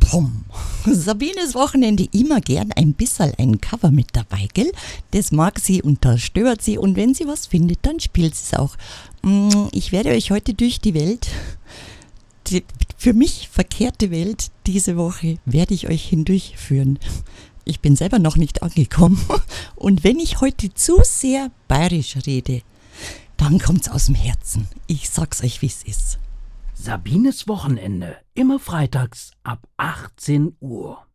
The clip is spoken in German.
Pum. Sabines Wochenende immer gern ein bisschen ein Cover mit dabei, gell? Das mag sie und das stört sie und wenn sie was findet, dann spielt sie es auch. Ich werde euch heute durch die Welt, die für mich verkehrte Welt diese Woche, werde ich euch hindurchführen. Ich bin selber noch nicht angekommen und wenn ich heute zu sehr bayerisch rede, dann kommt's aus dem Herzen. Ich sag's euch, wie's ist. Sabines Wochenende, immer freitags ab 18 Uhr.